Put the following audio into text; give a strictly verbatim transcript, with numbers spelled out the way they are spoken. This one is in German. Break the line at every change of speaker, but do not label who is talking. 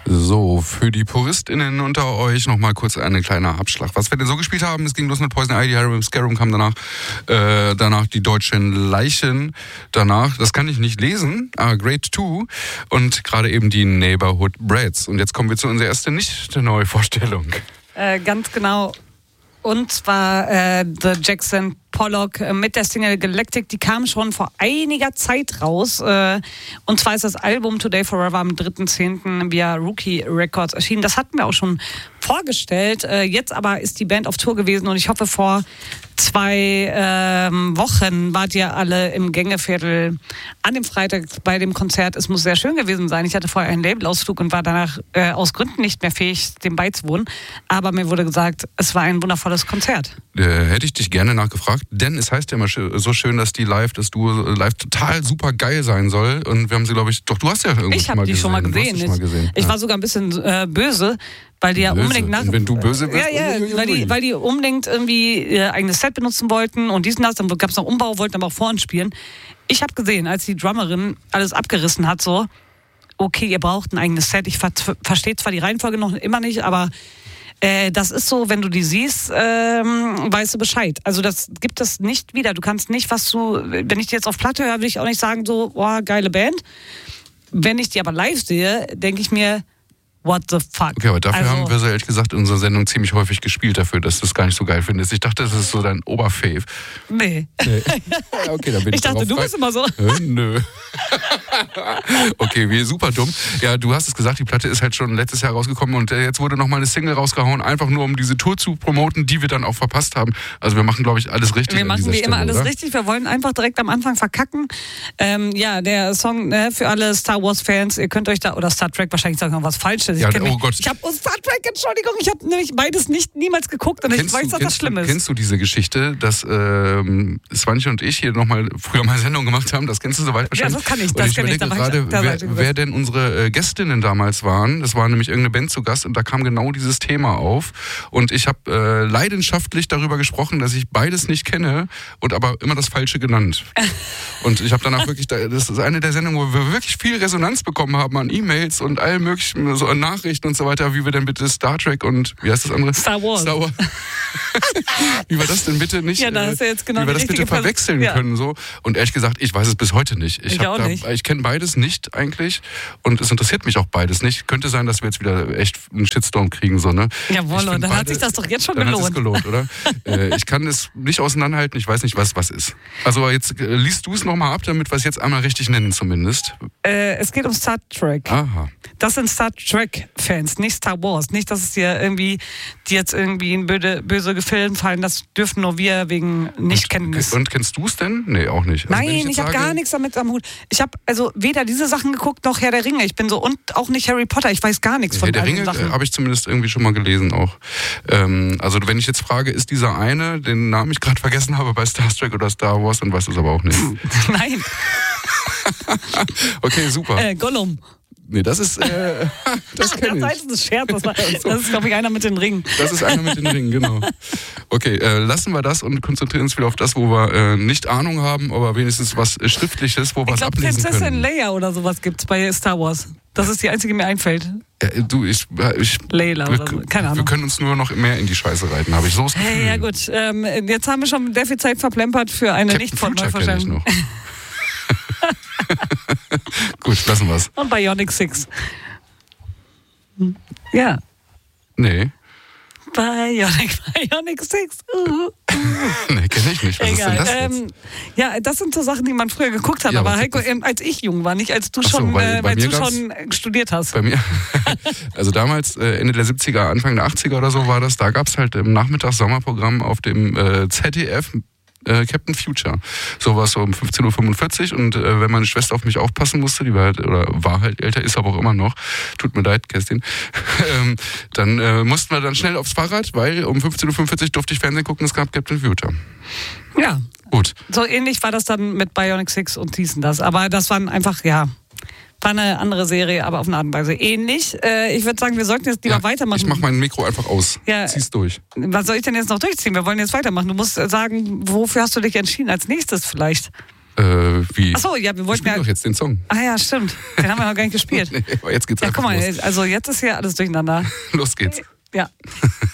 So, für die PuristInnen unter euch nochmal kurz ein kleiner Abschlag. Was wir denn so gespielt haben, es ging los mit Poison Ivy, Harem Scarum, kam danach, äh, danach die deutschen Leichen, danach, das kann ich nicht lesen, ah, Grade zwei und gerade eben die Neighborhood Brats. Und jetzt kommen wir zu unserer ersten Nicht-Neuvorstellung.
Äh, ganz genau. Und zwar äh, The Jackson Pollock äh, mit der Single Galactic, die kam schon vor einiger Zeit raus. Äh, und zwar ist das Album Today Forever am dritten zehnten via Rookie Records erschienen. Das hatten wir auch schon vorgestellt. Äh, jetzt aber ist die Band auf Tour gewesen und ich hoffe, vor zwei ähm, Wochen wart ihr alle im Gängeviertel an dem Freitag bei dem Konzert. Es muss sehr schön gewesen sein. Ich hatte vorher einen Labelausflug und war danach äh, aus Gründen nicht mehr fähig, dem beizuwohnen. Aber mir wurde gesagt, es war ein wundervolles Konzert.
Äh, hätte ich dich gerne nachgefragt, denn es heißt ja immer so schön, dass die live, das Duo live total super geil sein soll. Und wir haben sie, glaube ich, doch, du hast ja irgendwann
ich hab
mal
die
gesehen.
schon mal gesehen.
Ich, mal gesehen.
ich
ja.
war sogar ein bisschen äh, böse, weil die ja
böse.
unbedingt nach...
Und wenn du böse bist?
Ja, ja, weil die, weil die unbedingt irgendwie ihr eigenes Set benutzen wollten und dies und das, dann gab es noch Umbau, wollten aber auch vor uns spielen. Ich habe gesehen, als die Drummerin alles abgerissen hat, so, okay, ihr braucht ein eigenes Set. Ich ver- verstehe zwar die Reihenfolge noch immer nicht, aber äh, das ist so, wenn du die siehst, ähm, weißt du Bescheid. Also das gibt es nicht wieder. Du kannst nicht, was du, wenn ich die jetzt auf Platte höre, will ich auch nicht sagen, so, boah, geile Band. Wenn ich die aber live sehe, denke ich mir, what the fuck?
Okay, aber dafür
also,
haben wir so ehrlich gesagt in unserer Sendung ziemlich häufig gespielt dafür, dass du es gar nicht so geil findest. Ich dachte, das ist so dein Oberfave.
Nee.
nee. Ja, okay, dann bin ich
ich dachte, du
frei.
bist immer so.
Äh, nö. Okay, wie super dumm. Ja, du hast es gesagt, die Platte ist halt schon letztes Jahr rausgekommen und äh, jetzt wurde nochmal eine Single rausgehauen, einfach nur um diese Tour zu promoten, die wir dann auch verpasst haben. Also wir machen, glaube ich, alles richtig.
Wir machen wie
Stelle,
immer alles
oder?
richtig. Wir wollen einfach direkt am Anfang verkacken. Ähm, ja, der Song äh, für alle Star Wars Fans, ihr könnt euch da, oder Star Trek, wahrscheinlich sagen wir was Falsches. Ich
ja,
kenn
oh
mich,
Gott.
Ich habe oh, Star Trek, Entschuldigung, ich habe nämlich beides nicht niemals geguckt und
Kennst
ich weiß,
du,
dass das schlimm
du,
ist.
Kennst du diese Geschichte, dass ähm, Svanche und ich hier nochmal früher mal Sendung gemacht haben? Das kennst du soweit wahrscheinlich.
Ja, das kann ich,
und
das
ich
kenn ich.
überlege
Da war
gerade,
ich, da
wer, wer denn unsere äh, Gästinnen damals waren. Das war nämlich irgendeine Band zu Gast und da kam genau dieses Thema auf. Und ich habe äh, leidenschaftlich darüber gesprochen, dass ich beides nicht kenne und aber immer das Falsche genannt. Und ich habe danach wirklich, das ist eine der Sendungen, wo wir wirklich viel Resonanz bekommen haben an E-Mails und allen möglichen so an Nachrichten und so weiter, wie wir denn bitte Star Trek und wie heißt das andere?
Star Wars.
Star Wars. Wie wir das denn bitte nicht,
ja, da hast du jetzt genau
wie wir das bitte verwechseln
ja.
können so. Und ehrlich gesagt, ich weiß es bis heute nicht. Ich,
ich auch
da,
nicht.
Ich kenne beides nicht eigentlich und es interessiert mich auch beides nicht. Könnte sein, dass wir jetzt wieder echt einen Shitstorm kriegen so ne.
Jawohl, und dann
beide,
hat sich das doch jetzt schon
dann
gelohnt.
Hat es gelohnt, oder? äh, ich kann es nicht auseinanderhalten. Ich weiß nicht, was was ist. Also jetzt äh, liest du es nochmal ab, damit wir es jetzt einmal richtig nennen zumindest.
Äh, es geht um Star Trek.
Aha.
Das sind Star Trek-Fans, nicht Star Wars. Nicht, dass es dir irgendwie, die jetzt irgendwie in böse, böse Gefilden fallen. Das dürfen nur wir wegen Nichtkenntnis.
Und, und kennst du es denn? Nee, auch nicht. Also
Nein, ich, ich habe gar nichts damit am Hut. Ich habe also weder diese Sachen geguckt, noch Herr der Ringe. Ich bin so, und auch nicht Harry Potter. Ich weiß gar nichts von
Herr der
all den
Ringe
Sachen.
habe ich zumindest irgendwie schon mal gelesen auch. Ähm, also wenn ich jetzt frage, ist dieser eine, den Namen ich gerade vergessen habe, bei Star Trek oder Star Wars, dann weißt du es aber auch nicht.
Nein.
Okay, super.
Äh, Gollum.
Nee, das ist, äh, das kenne ich.
Das ist ein Scherz, das, war, das ist, glaube ich, einer mit den Ringen.
Das ist einer mit den Ringen, genau. Okay, äh, lassen wir das und konzentrieren uns wieder auf das, wo wir äh, nicht Ahnung haben, aber wenigstens was äh, Schriftliches, wo wir es ablesen
Prinzessin
können.
Leia oder sowas gibt's bei Star Wars. Das ist die einzige, die mir einfällt.
Äh, du, ich, ich
Leila oder so. Keine Ahnung.
Wir können uns nur noch mehr in die Scheiße reiten, habe ich so das Gefühl.
Hey, ja gut, ähm, jetzt haben wir schon sehr viel Zeit verplempert für eine
Captain
nicht von
Future kenn ich
Neuverständnis.
noch. Gut, lassen wir's.
Und Bionic Six. Ja.
Nee.
Bionic, Bionic Six. Uh, uh.
Nee, kenne ich nicht. Was
Egal.
ist denn das jetzt?
Ähm, ja, das sind so Sachen, die man früher geguckt hat.
Ja,
aber
was-
Heiko, ähm, als ich jung war, nicht als du
Ach so,
schon,
weil
äh,
bei
weil
mir
du
gab's-
schon äh, studiert hast.
Bei mir, also damals, äh, Ende der siebziger, Anfang der achtziger oder so war das, da gab es halt im Nachmittags-Sommerprogramm auf dem äh, Z D F äh, Captain Future. So war es so um fünfzehn Uhr fünfundvierzig und äh, wenn meine Schwester auf mich aufpassen musste, die war halt, oder war halt älter, ist aber auch immer noch, tut mir leid, Kerstin, ähm, dann äh, mussten wir dann schnell aufs Fahrrad, weil um fünfzehn Uhr fünfundvierzig durfte ich Fernsehen gucken, es gab Captain Future.
Ja.
Gut.
So ähnlich war das dann mit Bionic Six und dies und das. Aber das waren einfach, ja, war eine andere Serie, aber auf eine Art und Weise ähnlich. Äh, ich würde sagen, wir sollten jetzt lieber
Ja,
weitermachen.
ich mach mein Mikro einfach aus.
Ja.
Zieh's durch.
Was soll ich denn jetzt noch durchziehen? Wir wollen jetzt weitermachen. Du musst sagen, wofür hast du dich entschieden als nächstes vielleicht?
Äh, wie?
Achso, ja, wir wollten
ja
ja.
doch jetzt den Song.
Ah ja, stimmt. Den haben wir noch gar nicht gespielt.
Nee, aber jetzt geht's
Ja,
einfach
guck mal,
los.
also jetzt ist hier alles durcheinander.
Los geht's.
Ja.